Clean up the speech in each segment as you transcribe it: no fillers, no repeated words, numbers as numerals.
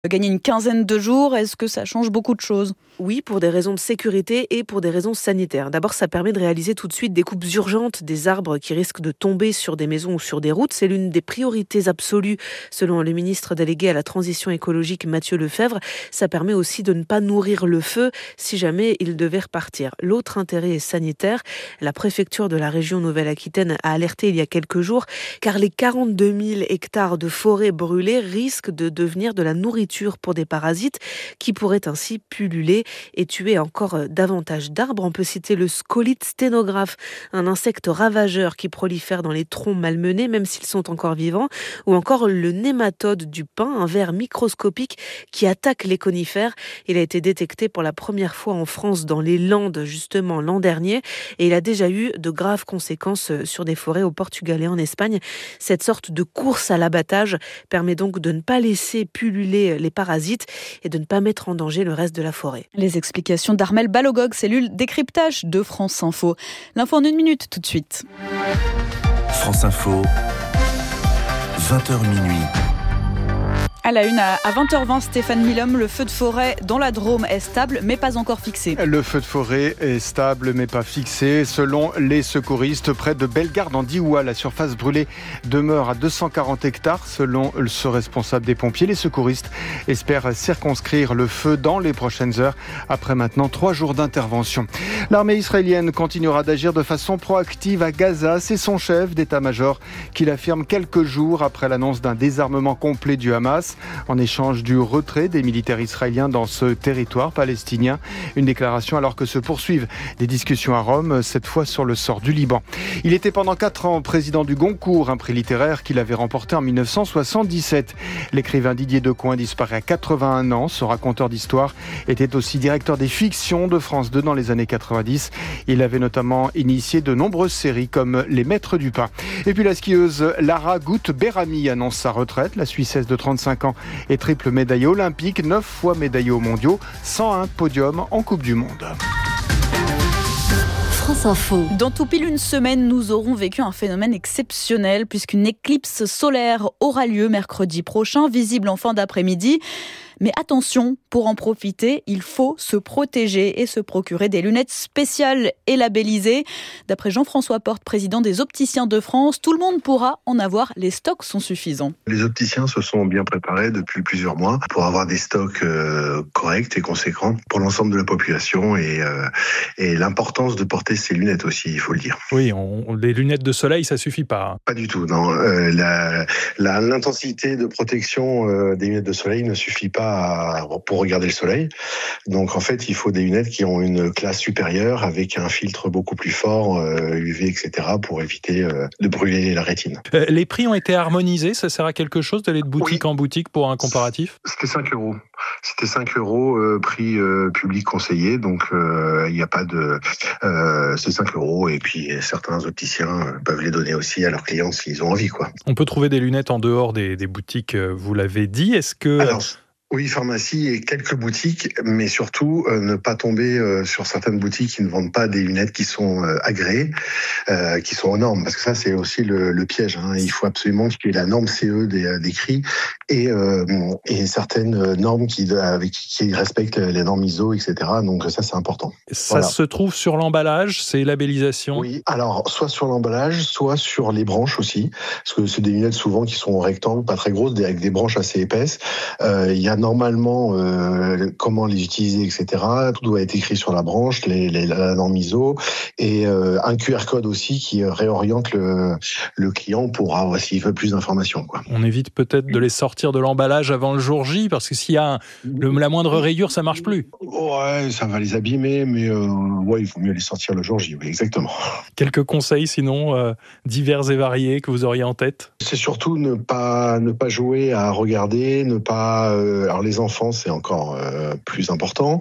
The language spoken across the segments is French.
Gagner une quinzaine de jours, est-ce que ça change beaucoup de choses ? Oui, pour des raisons de sécurité et pour des raisons sanitaires. D'abord, ça permet de réaliser tout de suite des coupes urgentes des arbres qui risquent de tomber sur des maisons ou sur des routes. C'est l'une des priorités absolues, selon le ministre délégué à la transition écologique Mathieu Lefèvre. Ça permet aussi de ne pas nourrir le feu si jamais il devait repartir. L'autre intérêt est sanitaire. La préfecture de la région Nouvelle-Aquitaine a alerté il y a quelques jours, car les 42 000 hectares de forêt brûlées risquent de devenir de la nourriture pour des parasites qui pourraient ainsi pulluler et tuer encore davantage d'arbres. On peut citer le scolyte sténographe, un insecte ravageur qui prolifère dans les troncs malmenés, même s'ils sont encore vivants, ou encore le nématode du pin, un ver microscopique qui attaque les conifères. Il a été détecté pour la première fois en France dans les Landes, justement l'an dernier, et il a déjà eu de graves conséquences sur des forêts au Portugal et en Espagne. Cette sorte de course à l'abattage permet donc de ne pas laisser pulluler les parasites et de ne pas mettre en danger le reste de la forêt. Les explications d'Armel Balogog, cellule décryptage de France Info. L'info en 1 minute tout de suite. France Info, 20h minuit. À la une, à 20h20, Stéphane Milhomme, le feu de forêt dans la Drôme est stable, mais pas encore fixé. Le feu de forêt est stable, mais pas fixé. Selon les secouristes, près de Bellegarde, en Diois, la surface brûlée demeure à 240 hectares. Selon ce responsable des pompiers, les secouristes espèrent circonscrire le feu dans les prochaines heures, après maintenant 3 jours d'intervention. L'armée israélienne continuera d'agir de façon proactive à Gaza. C'est son chef d'état-major qui l'affirme quelques jours après l'annonce d'un désarmement complet du Hamas, en échange du retrait des militaires israéliens dans ce territoire palestinien. Une déclaration alors que se poursuivent des discussions à Rome, cette fois sur le sort du Liban. Il était pendant 4 ans président du Goncourt, un prix littéraire qu'il avait remporté en 1977. L'écrivain Didier Decoing disparaît à 81 ans. Ce raconteur d'histoire était aussi directeur des fictions de France 2 dans les années 90. Il avait notamment initié de nombreuses séries comme Les Maîtres du Pain. Et puis la skieuse Lara Gut-Berami annonce sa retraite. La Suissesse de 35 ans et triple médaillée olympique, 9 fois médaillée aux mondiaux, 101 podiums en Coupe du Monde. France Info. Dans tout pile une semaine, nous aurons vécu un phénomène exceptionnel puisqu'une éclipse solaire aura lieu mercredi prochain, visible en fin d'après-midi. Mais attention, pour en profiter, il faut se protéger et se procurer des lunettes spéciales et labellisées. D'après Jean-François Porte, président des Opticiens de France, tout le monde pourra en avoir. Les stocks sont suffisants. Les opticiens se sont bien préparés depuis plusieurs mois pour avoir des stocks corrects et conséquents pour l'ensemble de la population et l'importance de porter ces lunettes aussi, il faut le dire. Oui, les lunettes de soleil, ça suffit pas. Pas du tout, non. L'intensité de protection des lunettes de soleil ne suffit pas pour regarder le soleil. Donc en fait, il faut des lunettes qui ont une classe supérieure avec un filtre beaucoup plus fort, UV, etc., pour éviter de brûler la rétine. Les prix ont été harmonisés, ça sert à quelque chose d'aller de boutique en boutique pour un comparatif ? C'était 5 €. C'était 5 € prix public conseillé, donc il n'y a pas de... c'est 5 € et puis certains opticiens peuvent les donner aussi à leurs clients s'ils ont envie, quoi. On peut trouver des lunettes en dehors des boutiques, vous l'avez dit. Est-ce que... Alors, oui, pharmacie et quelques boutiques, mais surtout ne pas tomber sur certaines boutiques qui ne vendent pas des lunettes qui sont agréées, qui sont aux normes, parce que ça c'est aussi le piège. Il faut absolument qu'il y ait la norme CE décrit et certaines normes qui respectent les normes ISO, etc. Donc ça c'est important. Ça se trouve sur l'emballage, ces labellisations ? Oui, alors soit sur l'emballage, soit sur les branches aussi, parce que c'est des lunettes souvent qui sont rectangles, pas très grosses, avec des branches assez épaisses. Il y a normalement comment les utiliser, etc. Tout doit être écrit sur la branche, la norme ISO, et un QR code aussi qui réoriente le client pour avoir, s'il veut plus d'informations, quoi. On évite peut-être de les sortir de l'emballage avant le jour J, parce que s'il y a la moindre rayure, ça marche plus. Ouais, ça va les abîmer, mais il faut mieux les sortir le jour J, oui, exactement. Quelques conseils sinon, divers et variés, que vous auriez en tête ? C'est surtout ne pas jouer à regarder, ne pas... alors les enfants, c'est encore plus important.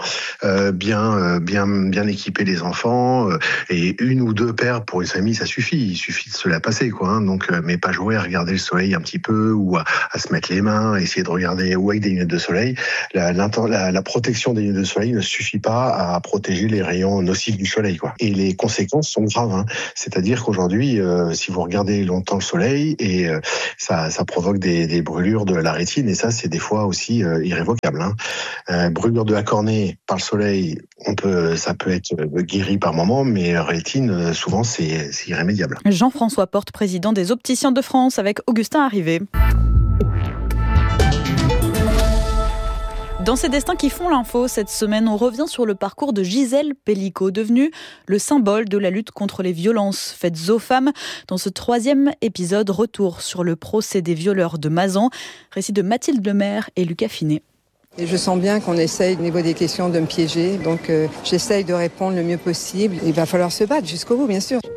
Bien équiper les enfants et 1 ou 2 paires pour une famille, ça suffit. Il suffit de se la passer, quoi. Donc, mais pas jouer à regarder le soleil un petit peu ou à se mettre les mains, essayer de regarder ou avec des lunettes de soleil. La protection des lunettes de soleil ne suffit pas à protéger les rayons nocifs du soleil, quoi. Et les conséquences sont graves. C'est-à-dire qu'aujourd'hui, si vous regardez longtemps le soleil, et ça provoque des brûlures de la rétine, et ça, c'est des fois aussi irrévocable. Brûlure de la cornée par le soleil, ça peut être guéri par moment, mais rétine, souvent c'est irrémédiable. Jean-François Porte, président des Opticiens de France, avec Augustin Arrivé. Dans ces destins qui font l'info, cette semaine, on revient sur le parcours de Gisèle Pelicot, devenue le symbole de la lutte contre les violences faites aux femmes. Dans ce 3e épisode, retour sur le procès des violeurs de Mazan, récit de Mathilde Lemaire et Lucas Finet. Et je sens bien qu'on essaye, au niveau des questions, de me piéger. Donc j'essaye de répondre le mieux possible. Il va falloir se battre jusqu'au bout, bien sûr.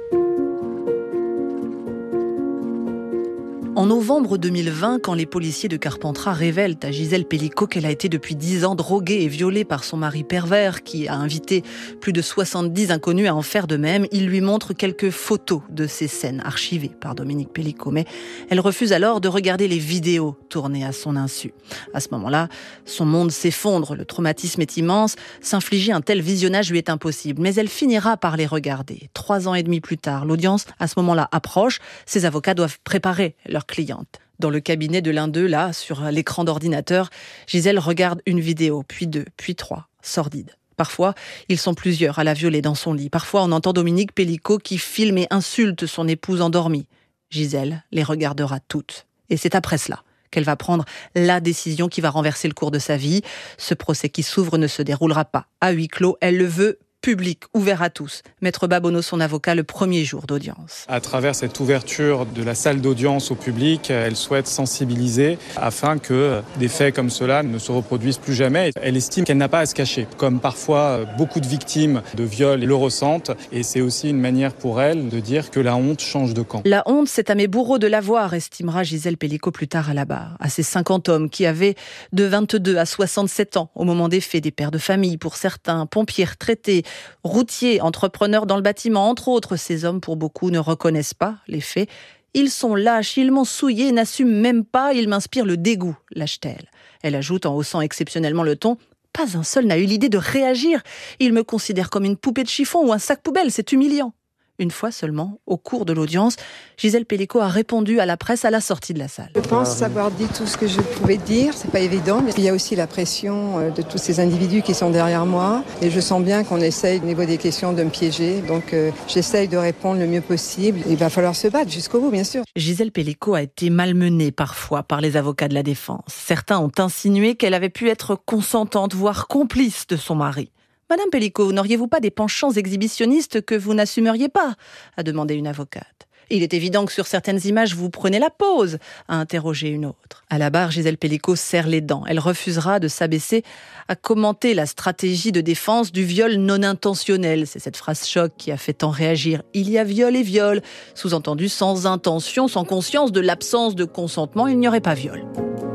En novembre 2020, quand les policiers de Carpentras révèlent à Gisèle Pelicot qu'elle a été depuis 10 ans droguée et violée par son mari pervers, qui a invité plus de 70 inconnus à en faire de même, ils lui montrent quelques photos de ces scènes archivées par Dominique Pelicot. Mais elle refuse alors de regarder les vidéos tournées à son insu. À ce moment-là, son monde s'effondre, le traumatisme est immense, s'infliger un tel visionnage lui est impossible. Mais elle finira par les regarder. 3 ans et demi plus tard, l'audience à ce moment-là approche, ses avocats doivent préparer leur cliente. Dans le cabinet de l'un d'eux, là, sur l'écran d'ordinateur, Gisèle regarde une vidéo, puis 2, puis 3, sordides. Parfois, ils sont plusieurs à la violer dans son lit. Parfois, on entend Dominique Pelicot qui filme et insulte son épouse endormie. Gisèle les regardera toutes. Et c'est après cela qu'elle va prendre la décision qui va renverser le cours de sa vie. Ce procès qui s'ouvre ne se déroulera pas à huis clos. Elle le veut public, ouvert à tous. Maître Babonneau, son avocat, le premier jour d'audience. À travers cette ouverture de la salle d'audience au public, elle souhaite sensibiliser afin que des faits comme cela ne se reproduisent plus jamais. Elle estime qu'elle n'a pas à se cacher, comme parfois beaucoup de victimes de viols le ressentent. Et c'est aussi une manière pour elle de dire que la honte change de camp. La honte, c'est à mes bourreaux de l'avoir, estimera Gisèle Pelicot plus tard à la barre. À ces 50 hommes qui avaient de 22 à 67 ans au moment des faits, des pères de famille pour certains, pompiers retraités, routiers, entrepreneurs dans le bâtiment, entre autres. Ces hommes, pour beaucoup, ne reconnaissent pas les faits. Ils sont lâches, ils m'ont souillé, n'assument même pas, ils m'inspirent le dégoût, lâche-t-elle. Elle ajoute en haussant exceptionnellement le ton, pas un seul n'a eu l'idée de réagir. Ils me considèrent comme une poupée de chiffon ou un sac poubelle, c'est humiliant. Une fois seulement, au cours de l'audience, Gisèle Pelicot a répondu à la presse à la sortie de la salle. Je pense avoir dit tout ce que je pouvais dire, c'est pas évident, mais il y a aussi la pression de tous ces individus qui sont derrière moi, et je sens bien qu'on essaye au niveau des questions de me piéger, donc j'essaye de répondre le mieux possible. Il va falloir se battre jusqu'au bout, bien sûr. Gisèle Pelicot a été malmenée parfois par les avocats de la défense. Certains ont insinué qu'elle avait pu être consentante, voire complice de son mari. Madame Pelicot, n'auriez-vous pas des penchants exhibitionnistes que vous n'assumeriez pas ? A demandé une avocate. Il est évident que sur certaines images, vous prenez la pause, a interrogé une autre. À la barre, Gisèle Pelicot serre les dents. Elle refusera de s'abaisser à commenter la stratégie de défense du viol non intentionnel. C'est cette phrase choc qui a fait tant réagir. Il y a viol et viol. Sous-entendu, sans intention, sans conscience de l'absence de consentement, il n'y aurait pas viol.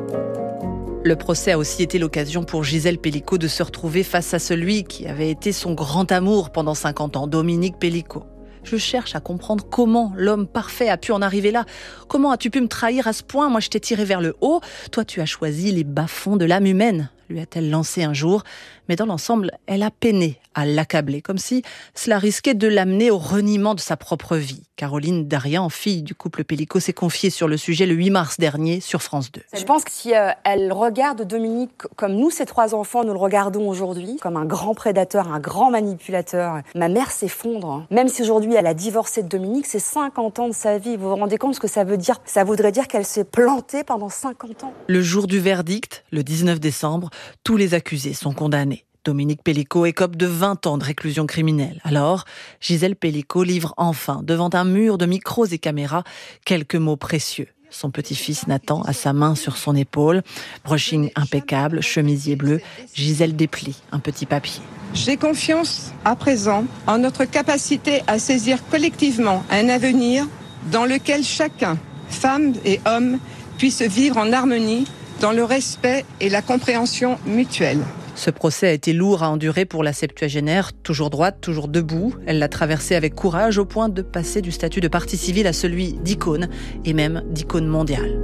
Le procès a aussi été l'occasion pour Gisèle Pelicot de se retrouver face à celui qui avait été son grand amour pendant 50 ans, Dominique Pelicot. Je cherche à comprendre comment l'homme parfait a pu en arriver là. Comment as-tu pu me trahir à ce point ? Moi, je t'ai tiré vers le haut. Toi, tu as choisi les bas-fonds de l'âme humaine, lui a-t-elle lancé un jour. Mais dans l'ensemble, elle a peiné à l'accabler, comme si cela risquait de l'amener au reniement de sa propre vie. Caroline Darian, fille du couple Pelicot, s'est confiée sur le sujet le 8 mars dernier sur France 2. Je pense que si elle regarde Dominique comme nous, ses 3 enfants, nous le regardons aujourd'hui, comme un grand prédateur, un grand manipulateur, ma mère s'effondre. Même si aujourd'hui elle a divorcé de Dominique, c'est 50 ans de sa vie. Vous vous rendez compte ce que ça veut dire ? Ça voudrait dire qu'elle s'est plantée pendant 50 ans. Le jour du verdict, le 19 décembre, tous les accusés sont condamnés. Dominique Pelicot écope de 20 ans de réclusion criminelle. Alors, Gisèle Pelicot livre enfin, devant un mur de micros et caméras, quelques mots précieux. Son petit-fils Nathan a sa main sur son épaule. Brushing impeccable, chemisier bleu. Gisèle déplie un petit papier. J'ai confiance à présent en notre capacité à saisir collectivement un avenir dans lequel chacun, femme et homme, puisse vivre en harmonie, dans le respect et la compréhension mutuelle. Ce procès a été lourd à endurer pour la septuagénaire, toujours droite, toujours debout. Elle l'a traversé avec courage au point de passer du statut de partie civile à celui d'icône, et même d'icône mondiale.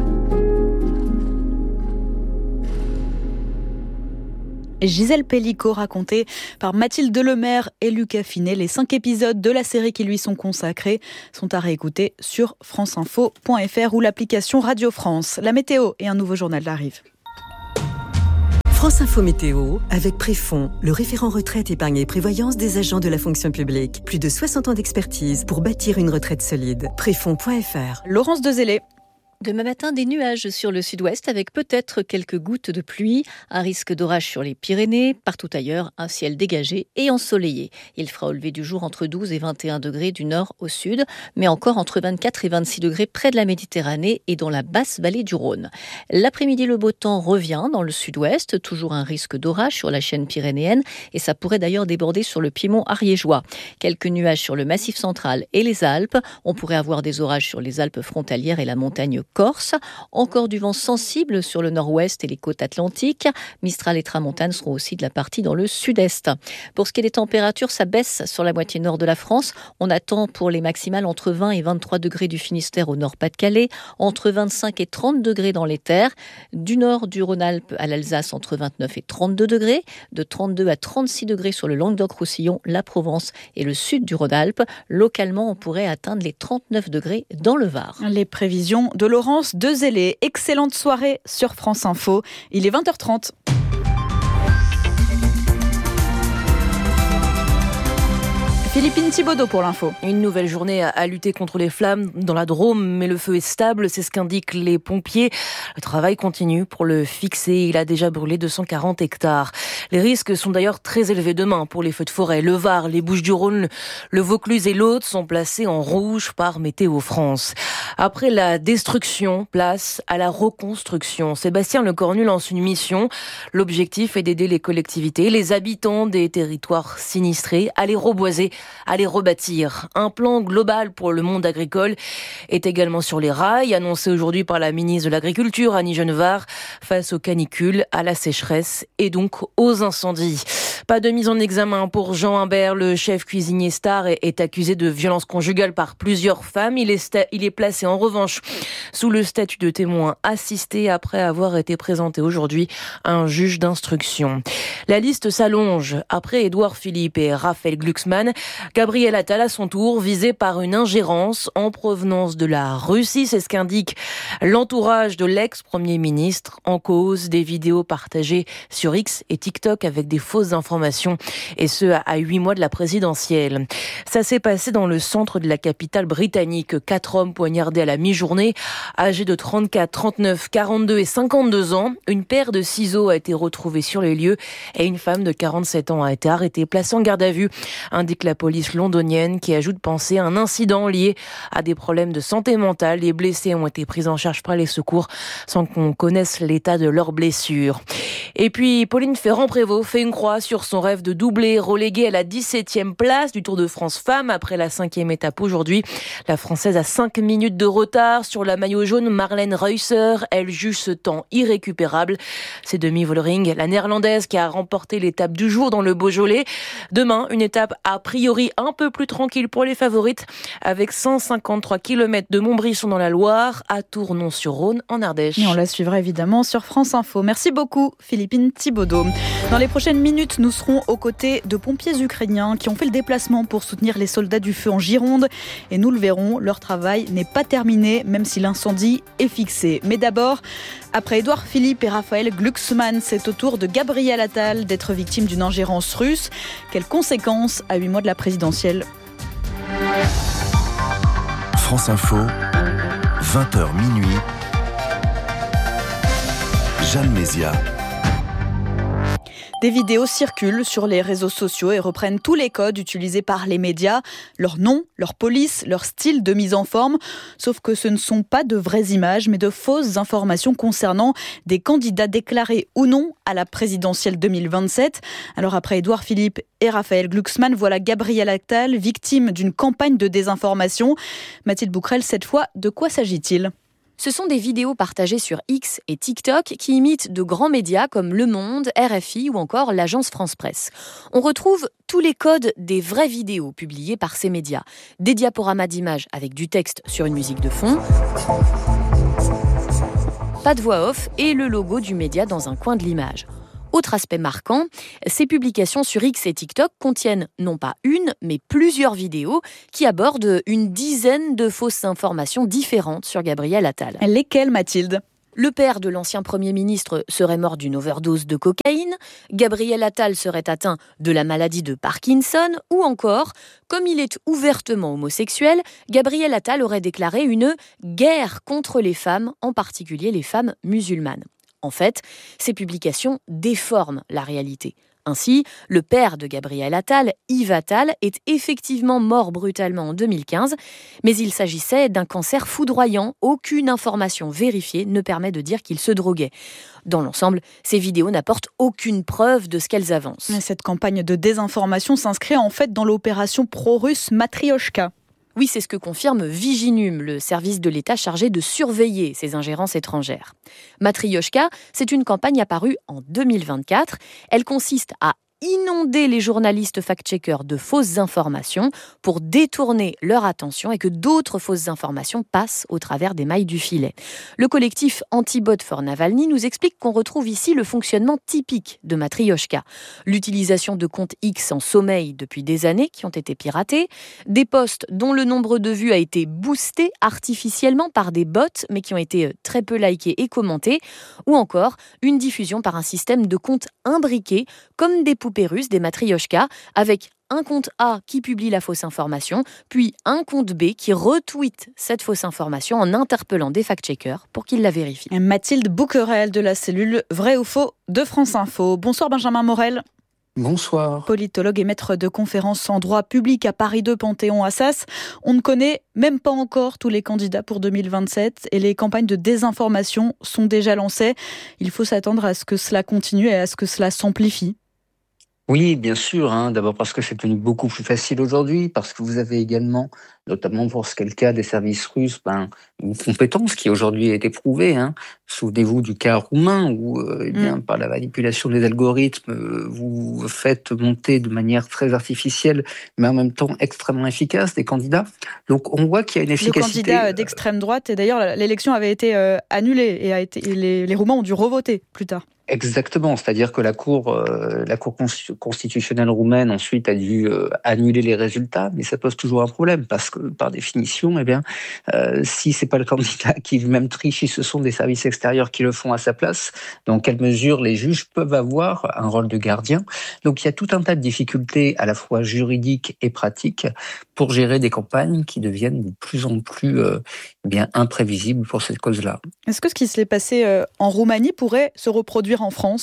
Gisèle Pelicot, racontée par Mathilde Lemaire et Lucas Finet. Les 5 épisodes de la série qui lui sont consacrés sont à réécouter sur franceinfo.fr ou l'application Radio France. La météo et un nouveau journal arrivent. France Info Météo, avec Préfonds, le référent retraite, épargne et prévoyance des agents de la fonction publique. Plus de 60 ans d'expertise pour bâtir une retraite solide. Préfonds.fr. Laurence Dezellé. Demain matin, des nuages sur le sud-ouest avec peut-être quelques gouttes de pluie, un risque d'orage sur les Pyrénées, partout ailleurs, un ciel dégagé et ensoleillé. Il fera au lever du jour entre 12 et 21 degrés du nord au sud, mais encore entre 24 et 26 degrés près de la Méditerranée et dans la basse vallée du Rhône. L'après-midi, le beau temps revient dans le sud-ouest, toujours un risque d'orage sur la chaîne pyrénéenne et ça pourrait d'ailleurs déborder sur le Piémont ariégeois. Quelques nuages sur le Massif central et les Alpes. On pourrait avoir des orages sur les Alpes frontalières et la montagne Corse. Encore du vent sensible sur le nord-ouest et les côtes atlantiques. Mistral et tramontane seront aussi de la partie dans le sud-est. Pour ce qui est des températures, ça baisse sur la moitié nord de la France. On attend pour les maximales entre 20 et 23 degrés du Finistère au nord-Pas-de-Calais, entre 25 et 30 degrés dans les terres. Du nord du Rhône-Alpes à l'Alsace, entre 29 et 32 degrés. De 32 à 36 degrés sur le Languedoc-Roussillon, la Provence et le sud du Rhône-Alpes. Localement, on pourrait atteindre les 39 degrés dans le Var. Les prévisions de Laurence Dezellé. Excellente soirée sur France Info. Il est 20h30. Philippine Thibaudot pour l'info. Une nouvelle journée à lutter contre les flammes dans la Drôme, mais le feu est stable, c'est ce qu'indiquent les pompiers. Le travail continue pour le fixer. Il a déjà brûlé 240 hectares. Les risques sont d'ailleurs très élevés demain pour les feux de forêt. Le Var, les Bouches-du-Rhône, le Vaucluse et l'Aude sont placés en rouge par Météo France. Après la destruction, place à la reconstruction. Sébastien Lecornu lance une mission. L'objectif est d'aider les collectivités, les habitants des territoires sinistrés à les reboiser, à les rebâtir. Un plan global pour le monde agricole est également sur les rails, annoncé aujourd'hui par la ministre de l'Agriculture, Annie Genevard, face aux canicules, à la sécheresse et donc aux incendies. Pas de mise en examen pour Jean Humbert, le chef cuisinier star est accusé de violence conjugale par plusieurs femmes. Il est placé en revanche sous le statut de témoin assisté après avoir été présenté aujourd'hui à un juge d'instruction. La liste s'allonge. Après Édouard Philippe et Raphaël Glucksmann, Gabriel Attal à son tour visé par une ingérence en provenance de la Russie. C'est ce qu'indique l'entourage de l'ex-premier ministre. En cause, des vidéos partagées sur X et TikTok avec des fausses informations, et ce à 8 mois de la présidentielle. Ça s'est passé dans le centre de la capitale britannique. 4 hommes poignardés à la mi-journée, âgés de 34, 39, 42 et 52 ans. Une paire de ciseaux a été retrouvée sur les lieux et une femme de 47 ans a été arrêtée, placée en garde à vue, indique la police londonienne, qui ajoute penser à un incident lié à des problèmes de santé mentale. Les blessés ont été pris en charge par les secours sans qu'on connaisse l'état de leurs blessures. Et puis, Pauline Ferrand-Prévot fait une croix sur son rêve de doubler, reléguée à la 17e place du Tour de France Femmes après la 5e étape aujourd'hui. La Française a 5 minutes de retard sur la maillot jaune Marlène Reusser. Elle juge ce temps irrécupérable. C'est Demi Vollering, la Néerlandaise, qui a remporté l'étape du jour dans le Beaujolais. Demain, une étape a priori un peu plus tranquille pour les favorites, avec 153 km de Montbrisson dans la Loire à Tournon-sur-Rhône en Ardèche. Et on la suivra évidemment sur France Info. Merci beaucoup Philippine Thibaudot. Dans les prochaines minutes, nous serons aux côtés de pompiers ukrainiens qui ont fait le déplacement pour soutenir les soldats du feu en Gironde. Et nous le verrons, leur travail n'est pas terminé, même si l'incendie est fixé. Mais d'abord, après Édouard Philippe et Raphaël Glucksmann, c'est au tour de Gabriel Attal d'être victime d'une ingérence russe. Quelles conséquences à 8 mois de la présidentielle? France Info, 20h minuit. Jeanne Mézia. Des vidéos circulent sur les réseaux sociaux et reprennent tous les codes utilisés par les médias, leur nom, leur police, leur style de mise en forme. Sauf que ce ne sont pas de vraies images, mais de fausses informations concernant des candidats déclarés ou non à la présidentielle 2027. Alors après Édouard Philippe et Raphaël Glucksmann, voilà Gabriel Attal, victime d'une campagne de désinformation. Mathilde Bouquerel, cette fois, de quoi s'agit-il ? Ce sont des vidéos partagées sur X et TikTok qui imitent de grands médias comme Le Monde, RFI ou encore l'agence France Presse. On retrouve tous les codes des vraies vidéos publiées par ces médias. Des diaporamas d'images avec du texte sur une musique de fond, pas de voix off et le logo du média dans un coin de l'image. Autre aspect marquant, ces publications sur X et TikTok contiennent non pas une, mais plusieurs vidéos qui abordent une dizaine de fausses informations différentes sur Gabriel Attal. Lesquelles, Mathilde ? Le père de l'ancien Premier ministre serait mort d'une overdose de cocaïne, Gabriel Attal serait atteint de la maladie de Parkinson, ou encore, comme il est ouvertement homosexuel, Gabriel Attal aurait déclaré une guerre contre les femmes, en particulier les femmes musulmanes. En fait, ces publications déforment la réalité. Ainsi, le père de Gabriel Attal, Yves Attal, est effectivement mort brutalement en 2015, mais il s'agissait d'un cancer foudroyant. Aucune information vérifiée ne permet de dire qu'il se droguait. Dans l'ensemble, ces vidéos n'apportent aucune preuve de ce qu'elles avancent. Cette campagne de désinformation s'inscrit en fait dans l'opération pro-russe Matrioshka. Oui, c'est ce que confirme Viginum, le service de l'État chargé de surveiller ces ingérences étrangères. Matrioshka, c'est une campagne apparue en 2024. Elle consiste à inonder les journalistes fact-checkers de fausses informations pour détourner leur attention et que d'autres fausses informations passent au travers des mailles du filet. Le collectif Anti-Bot for Navalny nous explique qu'on retrouve ici le fonctionnement typique de Matrioshka. L'utilisation de comptes X en sommeil depuis des années qui ont été piratés, des posts dont le nombre de vues a été boosté artificiellement par des bots mais qui ont été très peu likés et commentés, ou encore une diffusion par un système de comptes imbriqués comme des poupées russes, des matrioshkas, avec un compte A qui publie la fausse information, puis un compte B qui retweet cette fausse information en interpellant des fact-checkers pour qu'ils la vérifient. Mathilde Bouquerel de la cellule Vrai ou Faux de France Info. Bonsoir Benjamin Morel. Bonsoir. Politologue et maître de conférences en droit public à Paris 2 Panthéon-Assas. On ne connaît même pas encore tous les candidats pour 2027 et les campagnes de désinformation sont déjà lancées. Il faut s'attendre à ce que cela continue et à ce que cela s'amplifie. Oui, bien sûr. D'abord parce que c'est devenu beaucoup plus facile aujourd'hui, parce que vous avez également, notamment pour ce qui est le cas des services russes, une compétence qui aujourd'hui a été prouvée. Souvenez-vous du cas roumain où, par la manipulation des algorithmes, vous faites monter de manière très artificielle, mais en même temps extrêmement efficace des candidats. Donc on voit qu'il y a une efficacité. Le candidat d'extrême droite, et d'ailleurs l'élection avait été annulée et les Roumains ont dû revoter plus tard. Exactement, c'est-à-dire que la Cour constitutionnelle roumaine ensuite a dû annuler les résultats, mais ça pose toujours un problème parce que par définition, si c'est pas le candidat qui lui-même triche, si ce sont des services extérieurs qui le font à sa place, dans quelle mesure les juges peuvent avoir un rôle de gardien. Donc il y a tout un tas de difficultés à la fois juridiques et pratiques pour gérer des campagnes qui deviennent de plus en plus imprévisibles pour cette cause-là. Est-ce que ce qui s'est passé en Roumanie pourrait se reproduire en France ?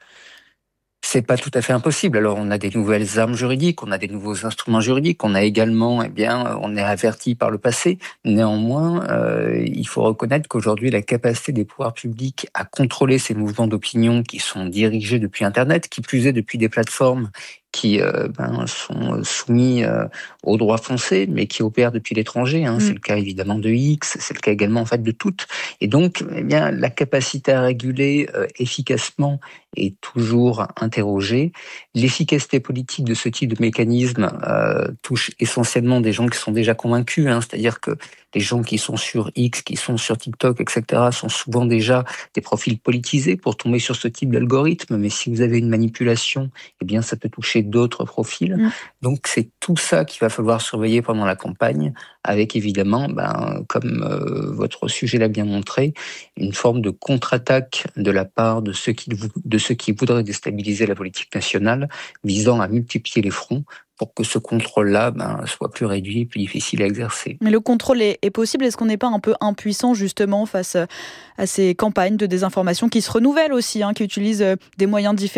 C'est pas tout à fait impossible. Alors, on a des nouvelles armes juridiques, on a des nouveaux instruments juridiques, on a également, on est averti par le passé. Néanmoins, il faut reconnaître qu'aujourd'hui, la capacité des pouvoirs publics à contrôler ces mouvements d'opinion qui sont dirigés depuis Internet, qui plus est depuis des plateformes qui sont soumis au droit français, mais qui opèrent depuis l'étranger. C'est le cas évidemment de X, c'est le cas également en fait de toutes. Et donc, la capacité à réguler efficacement est toujours interrogée. L'efficacité politique de ce type de mécanisme touche essentiellement des gens qui sont déjà convaincus, c'est-à-dire que les gens qui sont sur X, qui sont sur TikTok, etc., sont souvent déjà des profils politisés pour tomber sur ce type d'algorithme. Mais si vous avez une manipulation, ça peut toucher d'autres profils. Donc c'est tout ça qu'il va falloir surveiller pendant la campagne, avec évidemment, comme votre sujet l'a bien montré, une forme de contre-attaque de la part de ceux qui voudraient déstabiliser la politique nationale, visant à multiplier les fronts pour que ce contrôle-là soit plus réduit et plus difficile à exercer. Mais le contrôle est possible. Est-ce qu'on n'est pas un peu impuissant justement face à ces campagnes de désinformation qui se renouvellent aussi, qui utilisent des moyens différents ?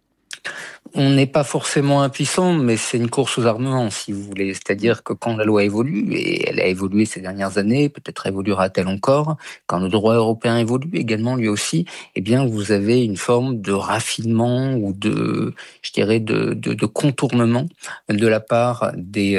On n'est pas forcément impuissant, mais c'est une course aux armements, si vous voulez. C'est-à-dire que quand la loi évolue, et elle a évolué ces dernières années, peut-être évoluera-t-elle encore, quand le droit européen évolue également lui aussi, vous avez une forme de raffinement ou de contournement de la part des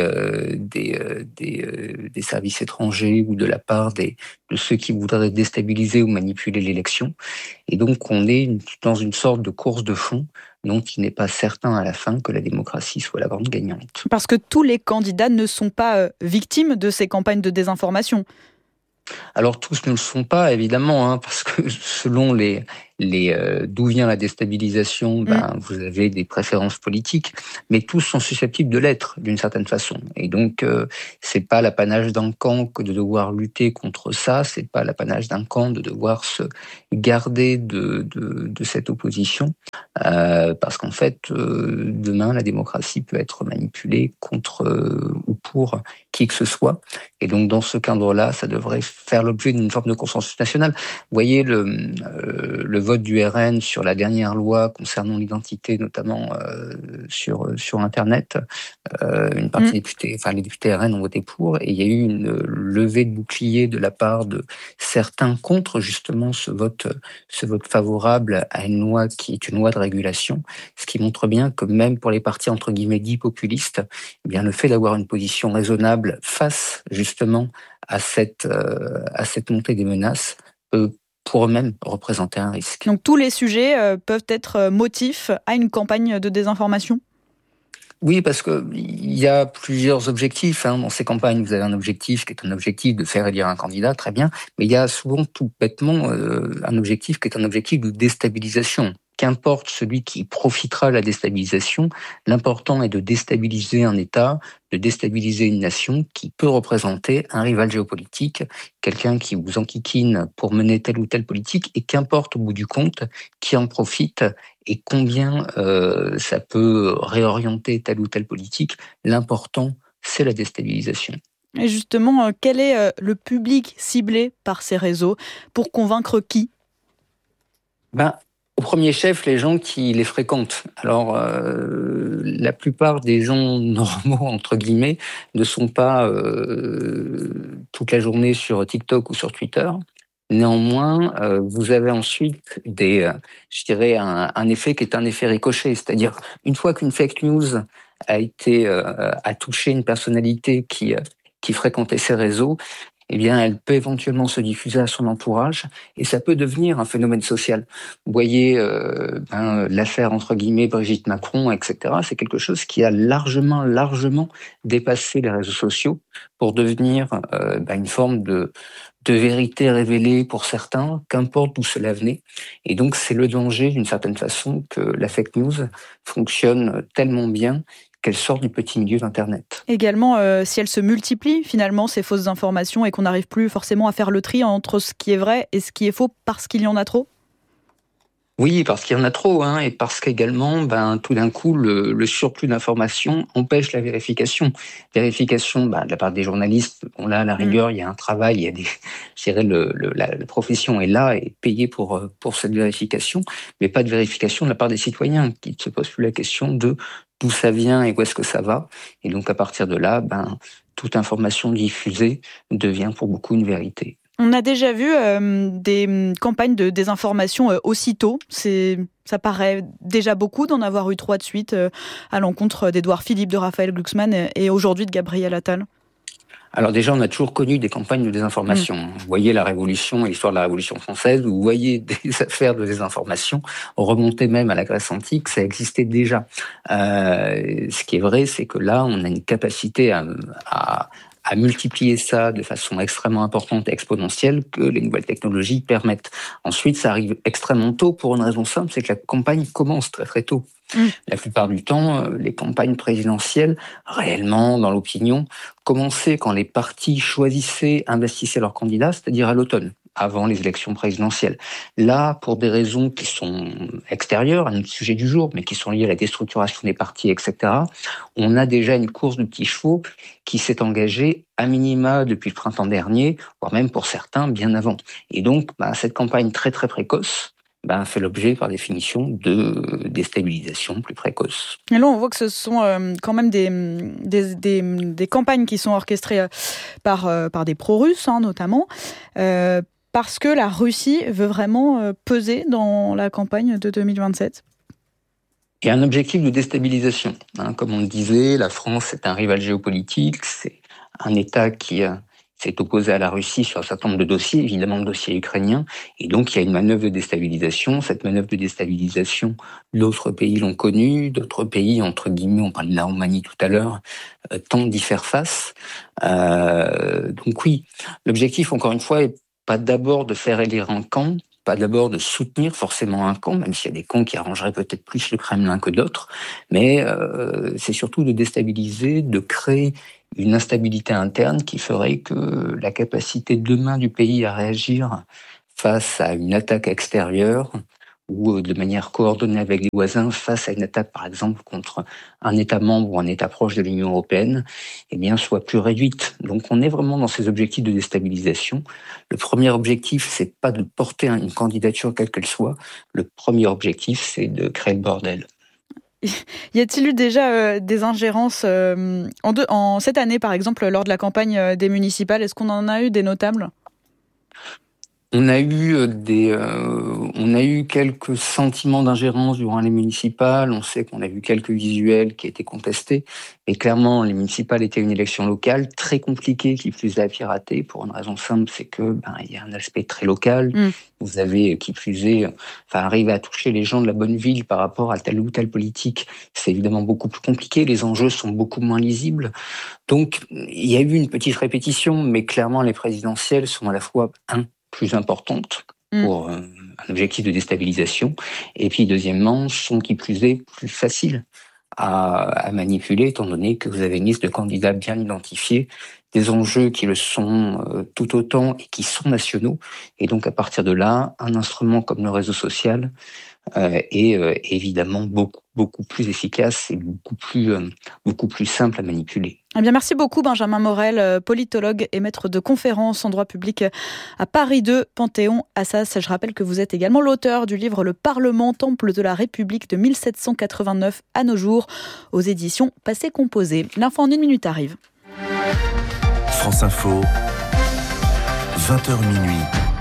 services étrangers ou de la part de ceux qui voudraient déstabiliser ou manipuler l'élection. Et donc on est dans une sorte de course de fond dont il n'est pas certain à la fin que la démocratie soit la grande gagnante. Parce que tous les candidats ne sont pas victimes de ces campagnes de désinformation. Alors tous ne le sont pas, évidemment, parce que selon les d'où vient la déstabilisation, vous avez des préférences politiques, mais tous sont susceptibles de l'être d'une certaine façon. Et donc, c'est pas l'apanage d'un camp que de devoir lutter contre ça, c'est pas l'apanage d'un camp de devoir se garder de cette opposition, parce qu'en fait, demain, la démocratie peut être manipulée contre ou pour qui que ce soit. Et donc, dans ce cadre-là, ça devrait faire l'objet d'une forme de consensus national. Vous voyez le vote du RN sur la dernière loi concernant l'identité, notamment sur Internet. Une partie des députés, les députés RN ont voté pour, et il y a eu une levée de bouclier de la part de certains contre justement ce vote favorable à une loi qui est une loi de régulation, ce qui montre bien que même pour les partis entre guillemets dits populistes, eh bien le fait d'avoir une position raisonnable face justement à cette montée des menaces peut pour eux-mêmes représenter un risque. Donc tous les sujets peuvent être motifs à une campagne de désinformation ? Oui, parce qu'il y a plusieurs objectifs. Dans ces campagnes, vous avez un objectif qui est un objectif de faire élire un candidat, très bien, mais il y a souvent tout bêtement un objectif qui est un objectif de déstabilisation. Qu'importe celui qui profitera de la déstabilisation, l'important est de déstabiliser un État, de déstabiliser une nation qui peut représenter un rival géopolitique, quelqu'un qui vous enquiquine pour mener telle ou telle politique, et qu'importe au bout du compte qui en profite et combien ça peut réorienter telle ou telle politique. L'important, c'est la déstabilisation. Et justement, quel est le public ciblé par ces réseaux ? Pour convaincre qui ? Au premier chef, les gens qui les fréquentent. Alors, la plupart des gens normaux, entre guillemets, ne sont pas toute la journée sur TikTok ou sur Twitter. Néanmoins, vous avez ensuite un effet qui est un effet ricochet. C'est-à-dire, une fois qu'une fake news a touché une personnalité qui fréquentait ces réseaux, eh bien, elle peut éventuellement se diffuser à son entourage et ça peut devenir un phénomène social. Vous voyez, l'affaire, entre guillemets, Brigitte Macron, etc., c'est quelque chose qui a largement dépassé les réseaux sociaux pour devenir une forme de vérité révélée pour certains, qu'importe d'où cela venait. Et donc, c'est le danger, d'une certaine façon, que la fake news fonctionne tellement bien qu'elle sort du petit milieu d'Internet. Également, si elles se multiplient, finalement, ces fausses informations, et qu'on n'arrive plus forcément à faire le tri entre ce qui est vrai et ce qui est faux parce qu'il y en a trop ? Oui, parce qu'il y en a trop, et parce qu'également, tout d'un coup, le surplus d'informations empêche la vérification. Vérification, de la part des journalistes, là, à la rigueur, il y a un travail, il y a la profession est là et payée pour cette vérification, mais pas de vérification de la part des citoyens qui ne se posent plus la question de d'où ça vient et où est-ce que ça va. Et donc, à partir de là, toute information diffusée devient pour beaucoup une vérité. On a déjà vu des campagnes de désinformation aussitôt. Ça paraît déjà beaucoup d'en avoir eu 3 de suite à l'encontre d'Édouard Philippe, de Raphaël Glucksmann et aujourd'hui de Gabriel Attal. Alors déjà, on a toujours connu des campagnes de désinformation. Vous voyez la Révolution et l'histoire de la Révolution française, vous voyez des affaires de désinformation, remonter même à la Grèce antique, ça existait déjà. Ce qui est vrai, c'est que là, on a une capacité à multiplier ça de façon extrêmement importante et exponentielle que les nouvelles technologies permettent. Ensuite, ça arrive extrêmement tôt pour une raison simple, c'est que la campagne commence très très tôt. La plupart du temps, les campagnes présidentielles, réellement dans l'opinion, commençaient quand les partis choisissaient, investissaient leurs candidats, c'est-à-dire à l'automne, avant les élections présidentielles. Là, pour des raisons qui sont extérieures à notre sujet du jour, mais qui sont liées à la déstructuration des partis, etc., on a déjà une course de petits chevaux qui s'est engagée à minima depuis le printemps dernier, voire même pour certains bien avant. Et donc, cette campagne très très précoce fait l'objet, par définition, de déstabilisation plus précoce. Et là, on voit que ce sont quand même des campagnes qui sont orchestrées par des pro-russes, notamment, parce que la Russie veut vraiment peser dans la campagne de 2027. Il y a un objectif de déstabilisation. Comme on le disait, la France est un rival géopolitique, c'est un État qui s'est opposé à la Russie sur un certain nombre de dossiers, évidemment le dossier ukrainien, et donc il y a une manœuvre de déstabilisation. Cette manœuvre de déstabilisation, d'autres pays l'ont connue, d'autres pays, entre guillemets, on parlait de la Roumanie tout à l'heure, tentent d'y faire face. Donc oui, l'objectif, encore une fois, est pas d'abord de faire élire un camp, pas d'abord de soutenir forcément un camp, même s'il y a des camps qui arrangeraient peut-être plus le Kremlin que d'autres, mais c'est surtout de déstabiliser, de créer une instabilité interne qui ferait que la capacité demain du pays à réagir face à une attaque extérieure ou de manière coordonnée avec les voisins face à une attaque, par exemple, contre un État membre ou un État proche de l'Union européenne, eh bien, soit plus réduite. Donc, on est vraiment dans ces objectifs de déstabilisation. Le premier objectif, c'est pas de porter une candidature quelle qu'elle soit. Le premier objectif, c'est de créer le bordel. Y a-t-il eu déjà des ingérences en cette année, par exemple, lors de la campagne des municipales? Est-ce qu'on en a eu des notables ? On a eu quelques sentiments d'ingérence durant les municipales. On sait qu'on a vu quelques visuels qui étaient contestés. Et clairement, les municipales étaient une élection locale très compliquée, qui plus est à pirater, pour une raison simple, c'est que il y a un aspect très local. Vous avez qui plus est, arriver à toucher les gens de la bonne ville par rapport à telle ou telle politique, c'est évidemment beaucoup plus compliqué. Les enjeux sont beaucoup moins lisibles. Donc, il y a eu une petite répétition, mais clairement, les présidentielles sont à la fois plus importantes pour un objectif de déstabilisation, et puis deuxièmement, sont qui plus est plus faciles à manipuler, étant donné que vous avez une liste de candidats bien identifiés, des enjeux qui le sont tout autant et qui sont nationaux, et donc à partir de là, un instrument comme le réseau social est évidemment beaucoup plus efficace et beaucoup plus simple à manipuler. Eh bien, merci beaucoup Benjamin Morel, politologue et maître de conférences en droit public à Paris 2, Panthéon-Assas. Je rappelle que vous êtes également l'auteur du livre Le Parlement, temple de la République de 1789 à nos jours, aux éditions Passé Composé. L'info en 1 minute arrive. France Info, 20h minuit.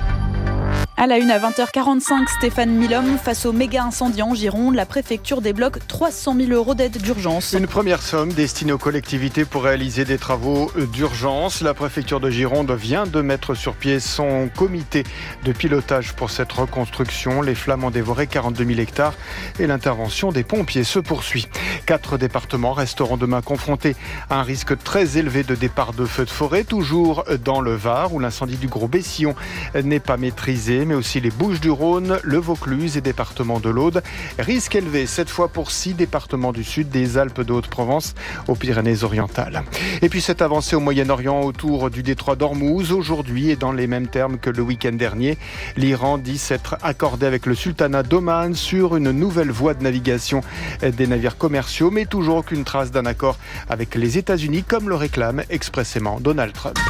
À la une à 20h45, Stéphane Milhomme, face au méga incendie en Gironde, la préfecture débloque 300 000 € d'aide d'urgence. Une première somme destinée aux collectivités pour réaliser des travaux d'urgence. La préfecture de Gironde vient de mettre sur pied son comité de pilotage pour cette reconstruction. Les flammes ont dévoré 42 000 hectares et l'intervention des pompiers se poursuit. 4 départements resteront demain confrontés à un risque très élevé de départ de feux de forêt, toujours dans le Var où l'incendie du Gros Bessillon n'est pas maîtrisé, mais aussi les Bouches-du-Rhône, le Vaucluse et département de l'Aude. Risque élevé cette fois pour 6 départements du sud, des Alpes de Haute-Provence aux Pyrénées-Orientales. Et puis cette avancée au Moyen-Orient autour du détroit d'Ormuz, aujourd'hui et dans les mêmes termes que le week-end dernier. L'Iran dit s'être accordé avec le sultanat d'Oman sur une nouvelle voie de navigation des navires commerciaux, mais toujours aucune trace d'un accord avec les États-Unis, comme le réclame expressément Donald Trump.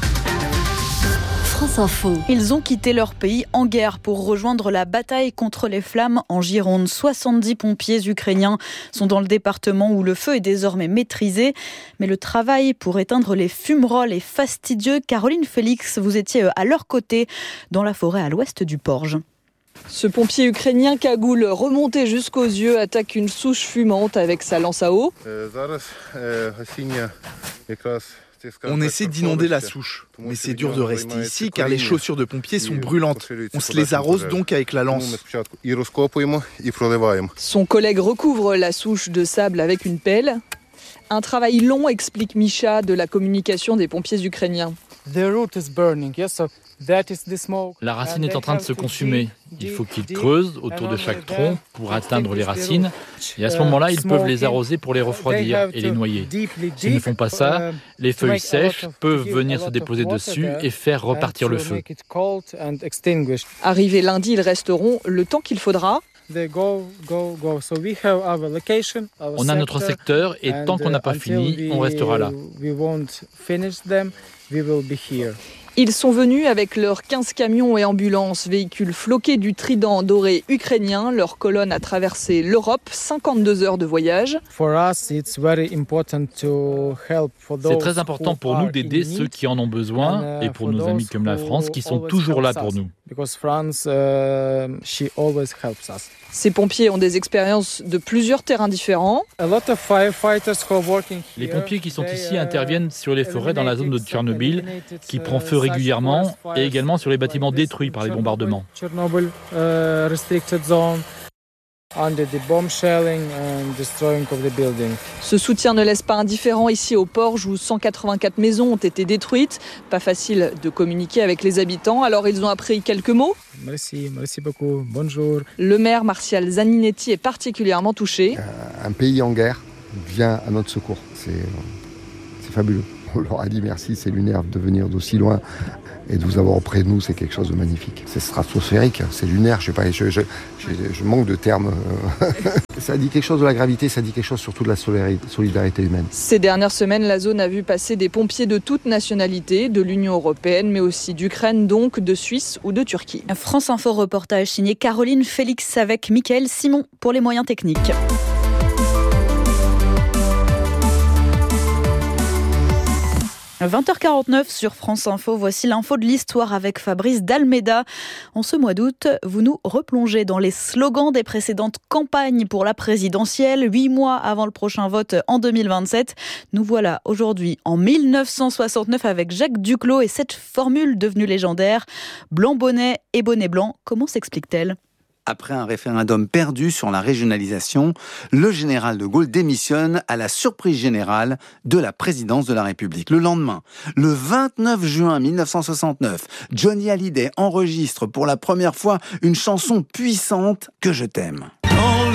France Info. Ils ont quitté leur pays en guerre pour rejoindre la bataille contre les flammes en Gironde. 70 pompiers ukrainiens sont dans le département où le feu est désormais maîtrisé. Mais le travail pour éteindre les fumerolles est fastidieux. Caroline Félix, vous étiez à leur côté dans la forêt à l'ouest du Porge. Ce pompier ukrainien cagoule remonté jusqu'aux yeux attaque une souche fumante avec sa lance à eau. On essaie d'inonder la souche, mais c'est dur de rester ici car les chaussures de pompiers sont brûlantes. On se les arrose donc avec la lance. Son collègue recouvre la souche de sable avec une pelle. Un travail long, explique Misha de la communication des pompiers ukrainiens. La racine est en train de se consumer. Il faut qu'ils creusent autour de chaque tronc pour atteindre les racines. Et à ce moment-là, ils peuvent les arroser pour les refroidir et les noyer. S'ils ne font pas ça, les feuilles sèches peuvent venir se déposer dessus et faire repartir le feu. Arrivés lundi, ils resteront le temps qu'il faudra. On a notre secteur et tant qu'on n'a pas fini, on restera là. Ils sont venus avec leurs 15 camions et ambulances, véhicules floqués du trident doré ukrainien. Leur colonne a traversé l'Europe, 52 heures de voyage. C'est très important pour nous d'aider ceux qui en ont besoin et pour nos amis comme la France qui sont toujours là pour nous. Ces pompiers ont des expériences de plusieurs terrains différents. Les pompiers qui sont ici interviennent sur les forêts dans la zone de Tchernobyl, qui prend feu régulièrement, et également sur les bâtiments détruits par les bombardements. Ce soutien ne laisse pas indifférent ici au Porge où 184 maisons ont été détruites. Pas facile de communiquer avec les habitants, alors ils ont appris quelques mots. Merci beaucoup, bonjour. Le maire Martial Zaninetti est particulièrement touché. Un pays en guerre vient à notre secours, c'est fabuleux. On leur a dit merci, c'est lunaire de venir d'aussi loin et de vous avoir auprès de nous, c'est quelque chose de magnifique. C'est stratosphérique, c'est lunaire, je sais pas, je manque de termes. Ça dit quelque chose de la gravité, ça dit quelque chose surtout de la solidarité humaine. Ces dernières semaines, la zone a vu passer des pompiers de toutes nationalités, de l'Union européenne, mais aussi d'Ukraine, donc de Suisse ou de Turquie. France Info reportage signé Caroline Félix avec Mickaël Simon pour les moyens techniques. 20h49 sur France Info, voici l'info de l'histoire avec Fabrice Dalméda. En ce mois d'août, vous nous replongez dans les slogans des précédentes campagnes pour la présidentielle, 8 mois avant le prochain vote en 2027. Nous voilà aujourd'hui en 1969 avec Jacques Duclos et cette formule devenue légendaire. Blanc bonnet et bonnet blanc, comment s'explique-t-elle ? Après un référendum perdu sur la régionalisation, le général de Gaulle démissionne à la surprise générale de la présidence de la République. Le lendemain, le 29 juin 1969, Johnny Hallyday enregistre pour la première fois une chanson puissante, Que je t'aime.